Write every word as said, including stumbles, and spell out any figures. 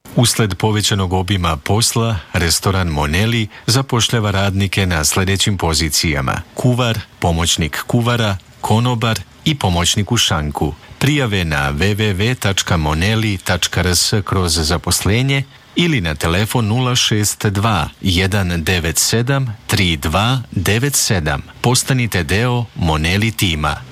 Usled povećanog obima posla, restoran Moneli zapošljava radnike na sljedećim pozicijama: kuvar, pomoćnik kuvara, konobar i pomoćnik u šanku. Prijave na w w w tačka moneli tačka r s kroz zaposlenje ili na telefon nula šest dva jedan devet sedam tri dva devet sedam. Postanite deo Moneli tima.